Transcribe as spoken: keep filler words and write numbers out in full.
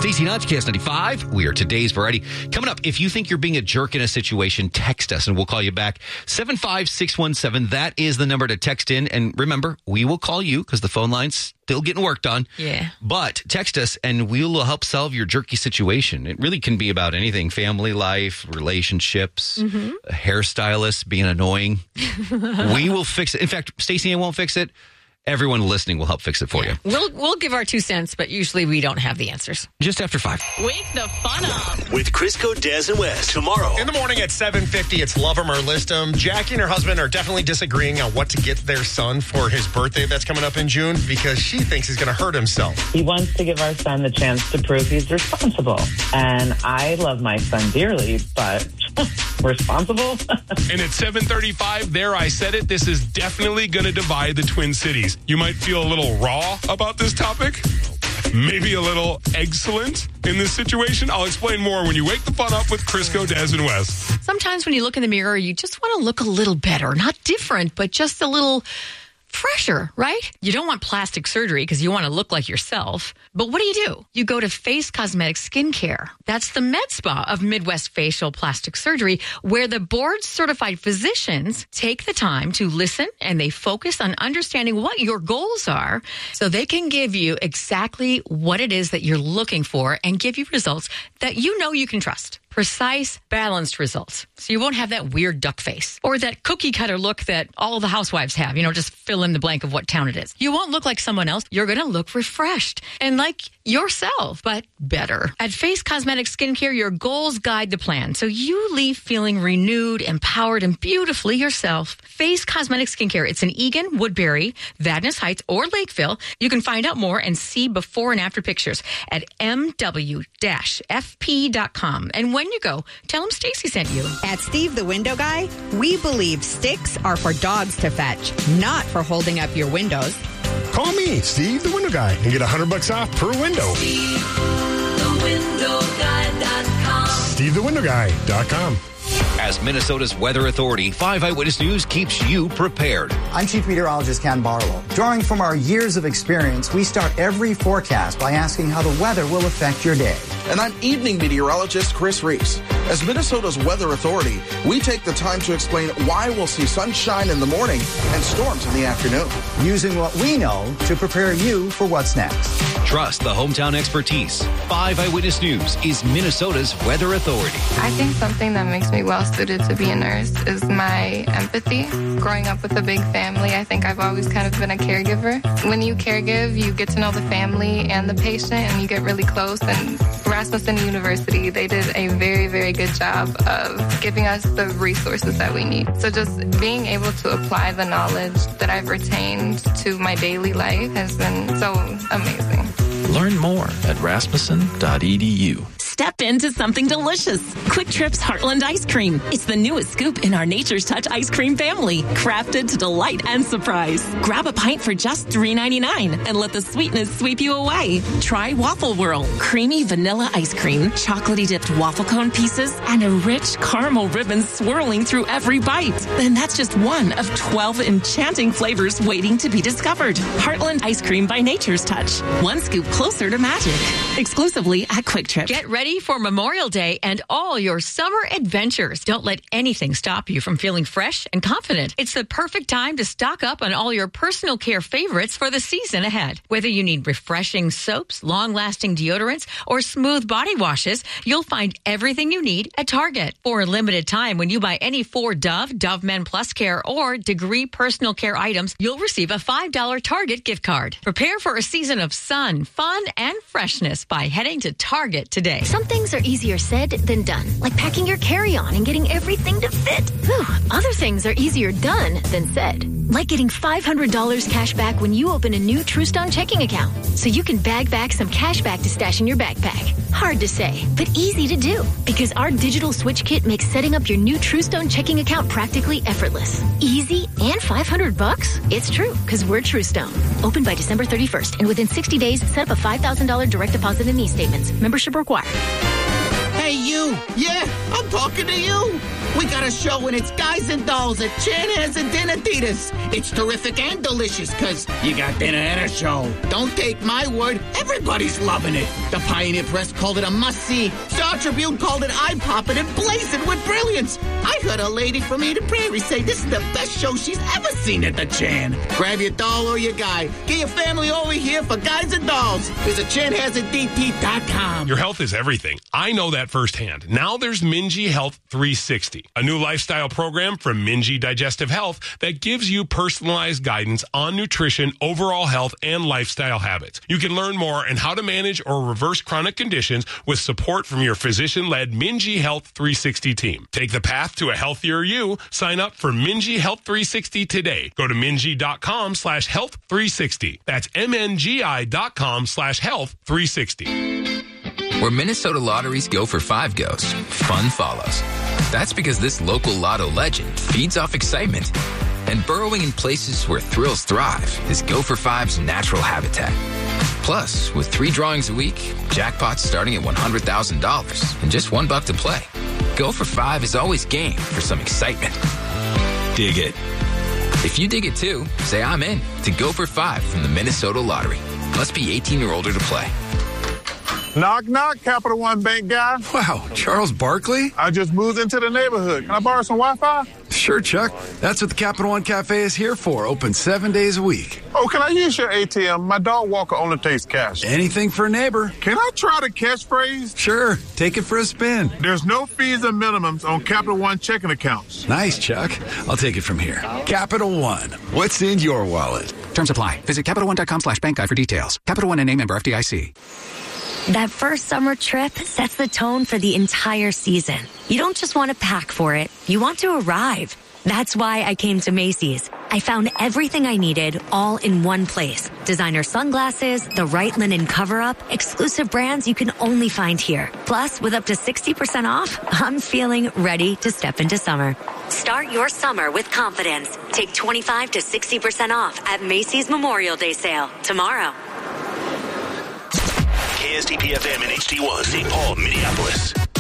Stacey Notch, K S ninety-five. We are today's variety. Coming up, if you think you're being a jerk in a situation, text us and we'll call you back. seven five six one seven. That is the number to text in. And remember, we will call you because the phone line's still getting worked on. Yeah. But text us and we will help solve your jerky situation. It really can be about anything. Family life, relationships, mm-hmm. a hairstylist being annoying. We will fix it. In fact, Stacey and I won't fix it. Everyone listening will help fix it for you. We'll we'll give our two cents, but usually we don't have the answers. Just after five. Wake the fun up. With Crisco, Des, and West. Tomorrow. In the morning at seven fifty, it's Love 'Em or List 'Em. Jackie and her husband are definitely disagreeing on what to get their son for his birthday that's coming up in June because she thinks he's going to hurt himself. He wants to give our son the chance to prove he's responsible. And I love my son dearly, but responsible? And at seven thirty-five, there I said it, this is definitely going to divide the Twin Cities. You might feel a little raw about this topic, maybe a little excellent in this situation. I'll explain more when you wake the fun up with Crisco, Des, and West. Sometimes when you look in the mirror, you just want to look a little better. Not different, but just a little fresher, right? You don't want plastic surgery because you want to look like yourself. But what do you do? You go to Face Cosmetic Skincare. That's the med spa of Midwest Facial Plastic Surgery, where the board-certified physicians take the time to listen and they focus on understanding what your goals are so they can give you exactly what it is that you're looking for and give you results that you know you can trust. Precise, balanced results. So you won't have that weird duck face or that cookie cutter look that all the housewives have. You know, just fill in the blank of what town it is. You won't look like someone else. You're going to look refreshed and like yourself, but better. At Face Cosmetic Skincare, your goals guide the plan. So you leave feeling renewed, empowered, and beautifully yourself. Face Cosmetic Skincare. It's in Eagan, Woodbury, Vadnais Heights, or Lakeville. You can find out more and see before and after pictures at m w dash f p dot com. And when you go, tell them Stacey sent you. At Steve the Window Guy, we believe sticks are for dogs to fetch, not for holding up your windows. Call me, Steve the Window Guy, and get one hundred bucks off per window. Steve the Window Guy dot com. Steve the Window Guy dot com. As Minnesota's weather authority, five Eyewitness News keeps you prepared. I'm Chief Meteorologist Ken Barlow. Drawing from our years of experience, we start every forecast by asking how the weather will affect your day. And I'm evening meteorologist Chris Reese. As Minnesota's weather authority, we take the time to explain why we'll see sunshine in the morning and storms in the afternoon. Using what we know to prepare you for what's next. Trust the hometown expertise. five Eyewitness News is Minnesota's weather authority. I think something that makes me well suited to be a nurse is my empathy. Growing up with a big family, I think I've always kind of been a caregiver. When you caregive, you get to know the family and the patient, and you get really close. And Rasmussen University, they did a very, very good job of giving us the resources that we need. So just being able to apply the knowledge that I've retained to my daily life has been so amazing. Learn more at rasmussen dot e d u. Step into something delicious. Quick Trip's Heartland Ice Cream. It's the newest scoop in our Nature's Touch ice cream family, crafted to delight and surprise. Grab a pint for just three ninety-nine and let the sweetness sweep you away. Try Waffle Whirl, creamy vanilla ice cream, chocolatey dipped waffle cone pieces, and a rich caramel ribbon swirling through every bite. Then that's just one of twelve enchanting flavors waiting to be discovered. Heartland Ice Cream by Nature's Touch. One scoop closer to magic. Exclusively at Quick Trip. Get ready for Memorial Day and all your summer adventures. Don't let anything stop you from feeling fresh and confident. It's the perfect time to stock up on all your personal care favorites for the season ahead. Whether you need refreshing soaps, long-lasting deodorants, or smooth body washes, you'll find everything you need at Target. For a limited time, when you buy any four Dove, Dove Men Plus Care, or Degree personal care items, you'll receive a five dollar Target gift card. Prepare for a season of sun, fun, and freshness by heading to Target today. Some things are easier said than done, like packing your carry-on and getting everything to fit. Whew. Other things are easier done than said, like getting five hundred dollars cash back when you open a new TrueStone checking account, so you can bag back some cash back to stash in your backpack. Hard to say, but easy to do, because our digital switch kit makes setting up your new TrueStone checking account practically effortless. Easy and five hundred bucks? It's true, because we're TrueStone. Open by December thirty-first, and within sixty days, set up a five thousand dollars direct deposit and e-statements. Membership required. Hey, you. Yeah, I'm talking to you. We got a show and it's Guys and Dolls at Chanhassen and Dinner-Theaters. It's terrific and delicious because you got dinner and a show. Don't take my word. Everybody's loving it. The Pioneer Press called it a must-see. Star Tribune called it eye-popping and blazing with brilliance. I heard a lady from Eden Prairie say this is the best show she's ever seen at the Chan. Grab your doll or your guy. Get your family over here for Guys and Dolls. Visit Chan Hazen D T dot com. Your health is everything. I know that firsthand. Now there's Minji Health three sixty, a new lifestyle program from Minji Digestive Health that gives you personalized guidance on nutrition, overall health, and lifestyle habits. You can learn more on how to manage or reverse chronic conditions with support from your physician-led Minji Health three sixty team. Take the path to a healthier you. Sign up for Minji Health three sixty today. Go to Minji.com slash health 360. That's M-N-G-I dot com slash health 360. Where Minnesota Lotteries go for five goes, fun follows. That's because this local lotto legend feeds off excitement. And burrowing in places where thrills thrive is Go for Five's natural habitat. Plus, with three drawings a week, jackpots starting at one hundred thousand dollars and just one buck to play. Go for Five is always game for some excitement. Dig it. If you dig it too, say I'm in to Go for Five from the Minnesota Lottery. Must be eighteen or older to play. Knock, knock, Capital One Bank guy. Wow, Charles Barkley? I just moved into the neighborhood. Can I borrow some Wi-Fi? Sure, Chuck. That's what the Capital One Cafe is here for. Open seven days a week. Oh, can I use your A T M? My dog walker only takes cash. Anything for a neighbor. Can I try the catchphrase? Sure. Take it for a spin. There's no fees and minimums on Capital One checking accounts. Nice, Chuck. I'll take it from here. Capital One. What's in your wallet? Terms apply. Visit Capital One dot com slash bank guide for details. Capital One N A member F D I C. That first summer trip sets the tone for the entire season. You don't just want to pack for it, you want to arrive. That's why I came to Macy's. I found everything I needed all in one place. Designer sunglasses, the right linen cover-up, exclusive brands you can only find here. Plus, with up to sixty percent off, I'm feeling ready to step into summer. Start your summer with confidence. Take twenty-five to sixty percent off at Macy's Memorial Day sale tomorrow. K S T P F M and H D one, Saint Paul, Minneapolis.